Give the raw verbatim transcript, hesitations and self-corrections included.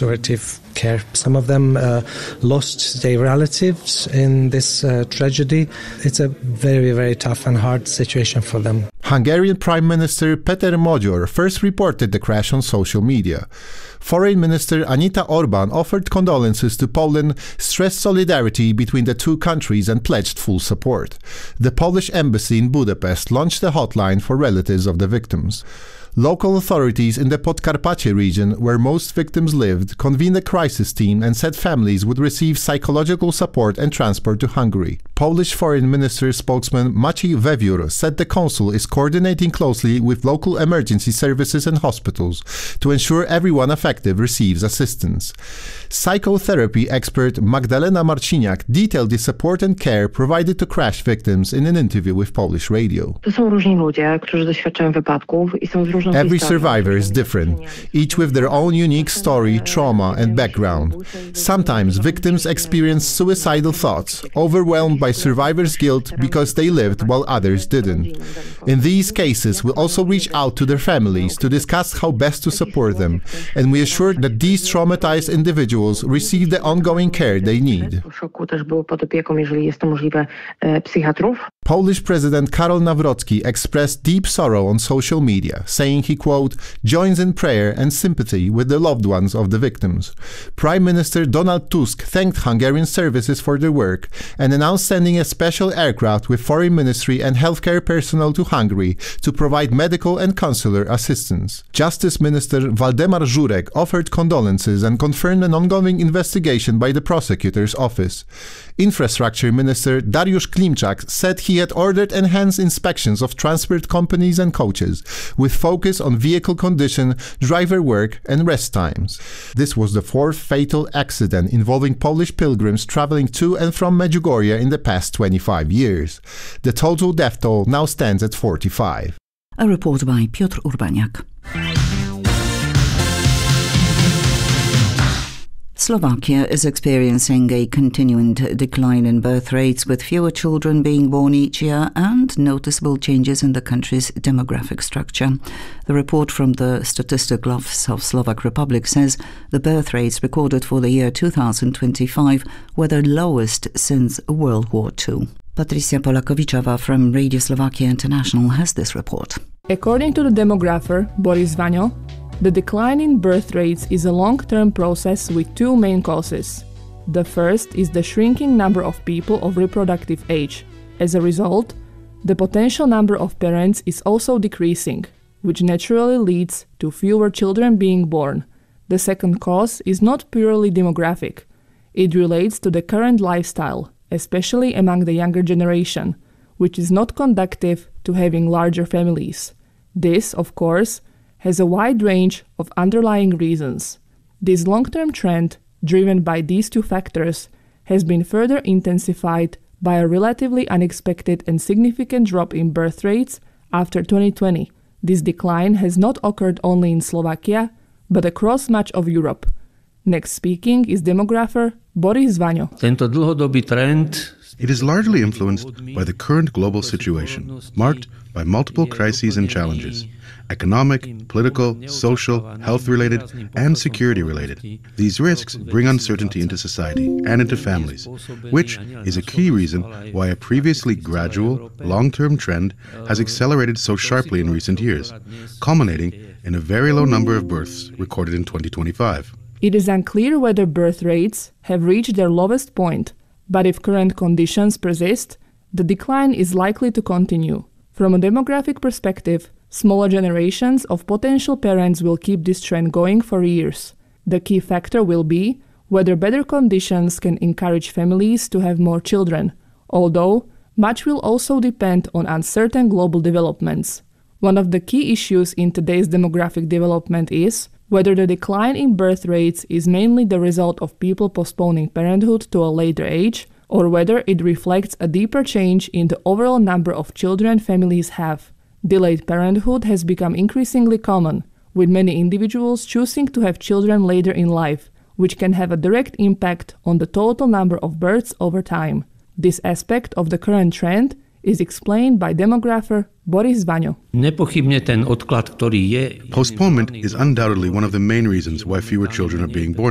restorative care. Some of them uh, lost their relatives in this uh, tragedy. It's a very, very tough and hard situation for them. Hungarian Prime Minister Peter Magyar first reported the crash on social media. Foreign Minister Anita Orban offered condolences to Poland, stressed solidarity between the two countries and pledged full support. The Polish embassy in Budapest launched a hotline for relatives of the victims. Local authorities in the Podkarpacie region, where most victims lived, convened a crisis team and said families would receive psychological support and transport to Hungary. Polish Foreign Minister spokesman Maciej Wiewiór said the consul is coordinating closely with local emergency services and hospitals to ensure everyone affected receives assistance. Psychotherapy expert Magdalena Marciniak detailed the support and care provided to crash victims in an interview with Polish radio. Every survivor is different, each with their own unique story, trauma, and background. Sometimes victims experience suicidal thoughts, overwhelmed by survivors' guilt because they lived while others didn't. In these cases, we also reach out to their families to discuss how best to support them, and we assure that these traumatized individuals receive the ongoing care they need. Polish President Karol Nawrocki expressed deep sorrow on social media, saying he, quote, joins in prayer and sympathy with the loved ones of the victims. Prime Minister Donald Tusk thanked Hungarian services for their work and announced sending a special aircraft with Foreign Ministry and healthcare personnel to Hungary to provide medical and consular assistance. Justice Minister Waldemar Żurek offered condolences and confirmed an ongoing investigation by the prosecutor's office. Infrastructure Minister Dariusz Klimczak said he had ordered enhanced inspections of transport companies and coaches, with focus on vehicle condition, driver work and rest times. This was the fourth fatal accident involving Polish pilgrims traveling to and from Medjugorje in the past twenty-five years. The total death toll now stands at forty-five. A report by Piotr Urbaniak. Slovakia is experiencing a continuing decline in birth rates, with fewer children being born each year and noticeable changes in the country's demographic structure. The report from the Statistical Office of Slovak Republic says the birth rates recorded for the year two thousand twenty-five were the lowest since World War Two. Patricia Polakovičová from Radio Slovakia International has this report. According to the demographer Boris Vanyo, the decline in birth rates is a long-term process with two main causes. The first is the shrinking number of people of reproductive age. As a result, the potential number of parents is also decreasing, which naturally leads to fewer children being born. The second cause is not purely demographic. It relates to the current lifestyle, especially among the younger generation, which is not conducive to having larger families. This, of course, has a wide range of underlying reasons. This long-term trend, driven by these two factors, has been further intensified by a relatively unexpected and significant drop in birth rates after twenty twenty. This decline has not occurred only in Slovakia, but across much of Europe. Next speaking is demographer Boris Vanyo. Tento dlhodobý trend It is largely influenced by the current global situation, marked by multiple crises and challenges: economic, political, social, health-related, and security-related. These risks bring uncertainty into society and into families, which is a key reason why a previously gradual, long-term trend has accelerated so sharply in recent years, culminating in a very low number of births recorded in twenty twenty-five. It is unclear whether birth rates have reached their lowest point, but if current conditions persist, the decline is likely to continue. From a demographic perspective, smaller generations of potential parents will keep this trend going for years. The key factor will be whether better conditions can encourage families to have more children, although much will also depend on uncertain global developments. One of the key issues in today's demographic development is whether the decline in birth rates is mainly the result of people postponing parenthood to a later age, or whether it reflects a deeper change in the overall number of children families have. Delayed parenthood has become increasingly common, with many individuals choosing to have children later in life, which can have a direct impact on the total number of births over time. This aspect of the current trend is explained by demographer Boris Vanyo. Postponement is undoubtedly one of the main reasons why fewer children are being born